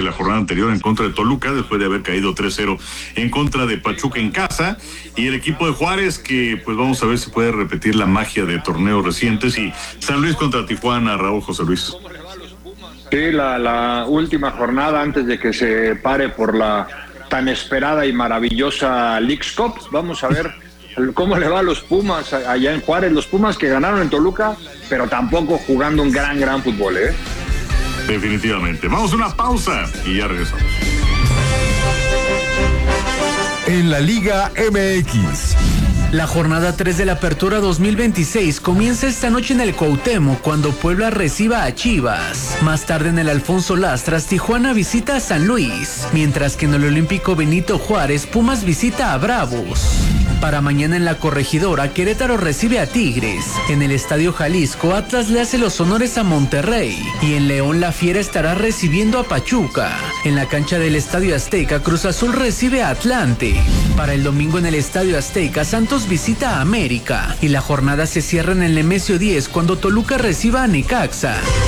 la jornada anterior en contra de Toluca, después de haber caído 3-0 en contra de Pachuca en casa. Y el equipo de Juárez, que pues vamos a ver si puede repetir la magia de torneos recientes. Y San Luis contra Tijuana, Raúl, José Luis. Sí, la última jornada antes de que se pare por la tan esperada y maravillosa Leagues Cup. Vamos a ver cómo le va a los Pumas allá en Juárez. Los Pumas que ganaron en Toluca, pero tampoco jugando un gran fútbol, ¿eh? Definitivamente. Vamos a una pausa y ya regresamos. En la Liga MX. La jornada 3 de la Apertura 2026 comienza esta noche en el Cuauhtémoc cuando Puebla reciba a Chivas. Más tarde en el Alfonso Lastras, Tijuana visita a San Luis, mientras que en el Olímpico Benito Juárez, Pumas visita a Bravos. Para mañana en la Corregidora, Querétaro recibe a Tigres. En el Estadio Jalisco, Atlas le hace los honores a Monterrey. Y en León, la Fiera estará recibiendo a Pachuca. En la cancha del Estadio Azteca, Cruz Azul recibe a Atlante. Para el domingo en el Estadio Azteca, Santos visita a América. Y la jornada se cierra en el Nemesio 10 cuando Toluca reciba a Necaxa.